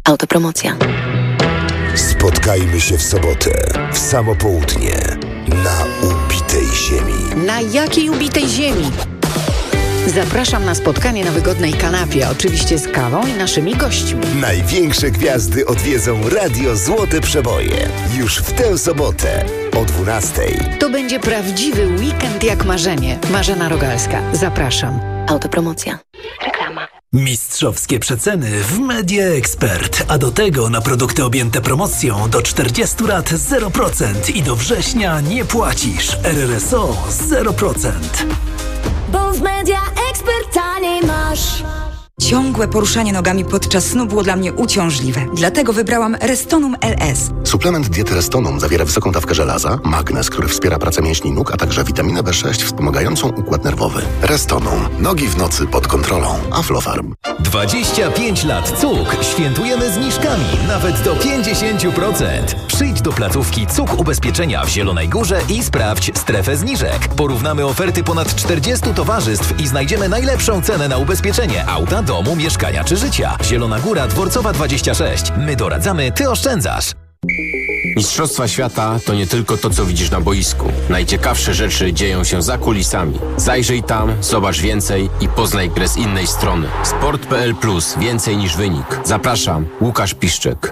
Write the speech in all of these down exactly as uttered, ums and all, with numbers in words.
Autopromocja. Spotkajmy się w sobotę, w samo południe, na ubitej ziemi. Na jakiej ubitej ziemi? Zapraszam na spotkanie na wygodnej kanapie, oczywiście z kawą i naszymi gośćmi. Największe gwiazdy odwiedzą Radio Złote Przeboje. Już w tę sobotę o dwunastej. To będzie prawdziwy weekend jak marzenie. Marzena Rogalska. Zapraszam. Autopromocja. Reklama. Mistrzowskie przeceny w Media Expert, a do tego na produkty objęte promocją do czterdziestu lat zero procent i do września nie płacisz. R R S O zero procent. Bo w Media Expert taniej masz. Ciągłe poruszanie nogami podczas snu było dla mnie uciążliwe. Dlatego wybrałam Restonum L S. Suplement diety Restonum zawiera wysoką dawkę żelaza, magnez, który wspiera pracę mięśni nóg, a także witaminę B sześć wspomagającą układ nerwowy. Restonum. Nogi w nocy pod kontrolą. Aflofarm. dwadzieścia pięć lat C U K. Świętujemy zniżkami nawet do pięćdziesiąt procent. Przyjdź do placówki C U K Ubezpieczenia w Zielonej Górze i sprawdź strefę zniżek. Porównamy oferty ponad czterdziestu towarzystw i znajdziemy najlepszą cenę na ubezpieczenie auta, domu, mieszkania czy życia. Zielona Góra, Dworcowa dwadzieścia sześć. My doradzamy, ty oszczędzasz. Mistrzostwa świata to nie tylko to, co widzisz na boisku. Najciekawsze rzeczy dzieją się za kulisami. Zajrzyj tam, zobacz więcej i poznaj grę z innej strony. Sport kropka p l plus. Więcej niż wynik. Zapraszam, Łukasz Piszczek.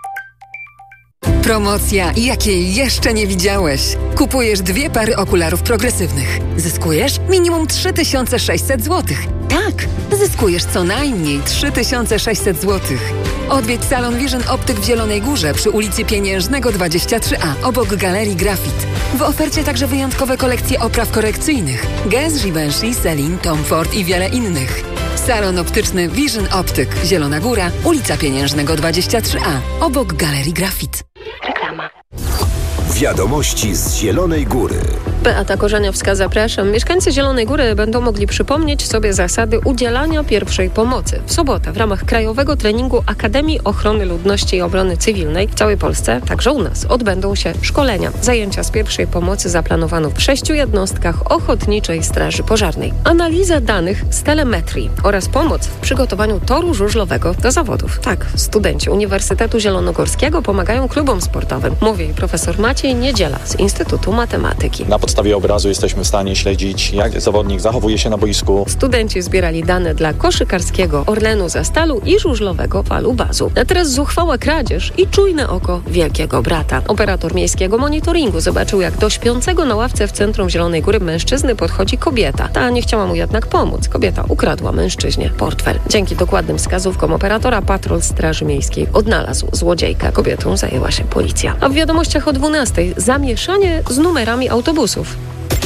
Promocja, jakiej jeszcze nie widziałeś. Kupujesz dwie pary okularów progresywnych. Zyskujesz minimum trzy tysiące sześćset złotych. Tak, zyskujesz co najmniej trzy tysiące sześćset złotych. Odwiedź salon Vision Optyk w Zielonej Górze przy ulicy Pieniężnego dwadzieścia trzy A, obok Galerii Grafit. W ofercie także wyjątkowe kolekcje opraw korekcyjnych. Guess, Givenchy, Celine, Tom Ford i wiele innych. Salon optyczny Vision Optyk, Zielona Góra, ulica Pieniężnego dwadzieścia trzy A, obok Galerii Grafit. Reklama. Wiadomości z Zielonej Góry. Beata Korzeniowska, zapraszam. Mieszkańcy Zielonej Góry będą mogli przypomnieć sobie zasady udzielania pierwszej pomocy. W sobotę w ramach Krajowego Treningu Akademii Ochrony Ludności i Obrony Cywilnej w całej Polsce, także u nas, odbędą się szkolenia. Zajęcia z pierwszej pomocy zaplanowano w sześciu jednostkach Ochotniczej Straży Pożarnej. Analiza danych z telemetrii oraz pomoc w przygotowaniu toru żużlowego do zawodów. Tak, studenci Uniwersytetu Zielonogórskiego pomagają klubom sportowym. Mówi profesor Maciej Niedziela z Instytutu Matematyki. Na podstawie obrazu jesteśmy w stanie śledzić, jak zawodnik zachowuje się na boisku. Studenci zbierali dane dla koszykarskiego Orlenu Zastalu i żużlowego Walu Bazu. A teraz zuchwała kradzież i czujne oko wielkiego brata. Operator miejskiego monitoringu zobaczył, jak do śpiącego na ławce w centrum Zielonej Góry mężczyzny podchodzi kobieta. Ta nie chciała mu jednak pomóc. Kobieta ukradła mężczyźnie portfel. Dzięki dokładnym wskazówkom operatora patrol Straży Miejskiej odnalazł złodziejkę. Kobietą zajęła się policja. A w wiadomościach o dwunastej zamieszanie z numerami autobusów.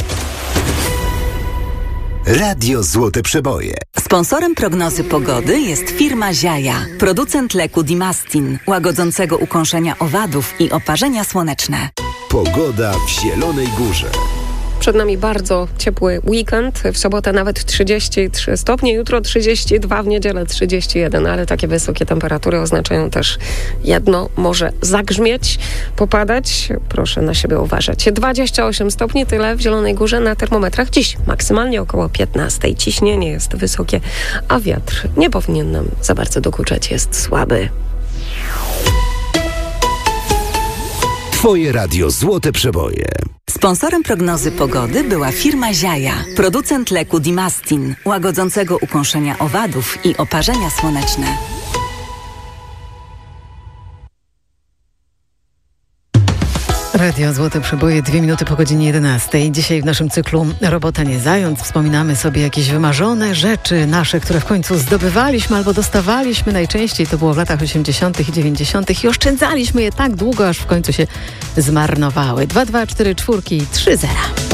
Radio Złote Przeboje. Sponsorem prognozy pogody jest firma Ziaja, producent leku Dimastin, łagodzącego ukąszenia owadów i oparzenia słoneczne. Pogoda w Zielonej Górze. Przed nami bardzo ciepły weekend. W sobotę nawet trzydzieści trzy stopnie, jutro trzydzieści dwa, w niedzielę trzydzieści jeden, ale takie wysokie temperatury oznaczają też jedno, może zagrzmieć, popadać. Proszę na siebie uważać. dwadzieścia osiem stopni, tyle w Zielonej Górze na termometrach dziś. Maksymalnie około piętnaście. Ciśnienie jest wysokie, a wiatr nie powinien nam za bardzo dokuczać, jest słaby. Twoje radio Złote Przeboje. Sponsorem prognozy pogody była firma Ziaja, producent leku Dimastin, łagodzącego ukąszenia owadów i oparzenia słoneczne. Radio Złote Przeboje, dwie minuty po godzinie jedenastej. Dzisiaj w naszym cyklu Robota nie zając wspominamy sobie jakieś wymarzone rzeczy nasze, które w końcu zdobywaliśmy albo dostawaliśmy. Najczęściej to było w latach osiemdziesiątych i dziewięćdziesiątych i oszczędzaliśmy je tak długo, aż w końcu się zmarnowały. dwa dwa cztery cztery trzy zero.